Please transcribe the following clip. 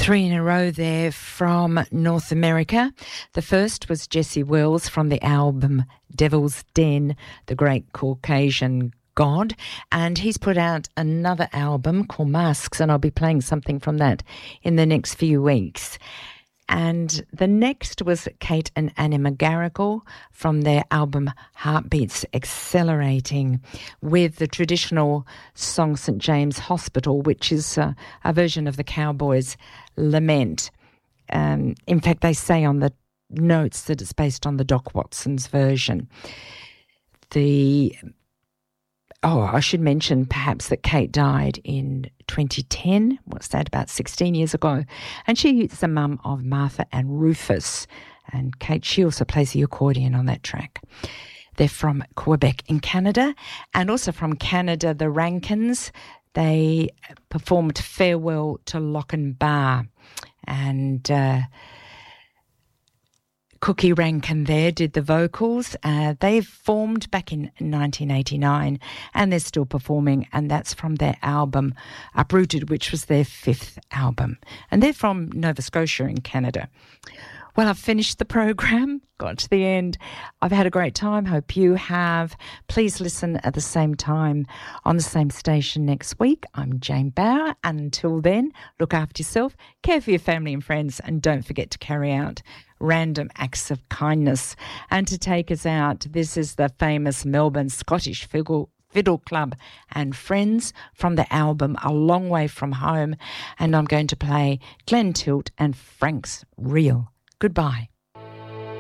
Three in a row there from North America. The first was Jesse Wells from the album Devil's Den, The Great Caucasian God, and he's put out another album called Masks, and I'll be playing something from that in the next few weeks. And the next was Kate and Annie McGarrigle from their album Heartbeats Accelerating, with the traditional song St. James Hospital, which is a version of the Cowboys' Lament. In fact, they say on the notes that it's based on the Doc Watson's version. I should mention perhaps that Kate died in 2010. What's that, about 16 years ago? And she is the mum of Martha and Rufus. And Kate, she also plays the accordion on that track. They're from Quebec in Canada. And also from Canada, the Rankins. They performed Farewell to Lochinvar. And Cookie Rankin there did the vocals. They formed back in 1989 and they're still performing, and that's from their album Uprooted, which was their fifth album. And they're from Nova Scotia in Canada. Well, I've finished the program, got to the end. I've had a great time. Hope you have. Please listen at the same time on the same station next week. I'm Jane Bauer. And until then, look after yourself, care for your family and friends, and don't forget to carry out random acts of kindness. And to take us out, this is the famous Melbourne Scottish Fiddle Club and Friends from the album A Long Way From Home. And I'm going to play Glenn Tilt and Frank's Reel. Goodbye.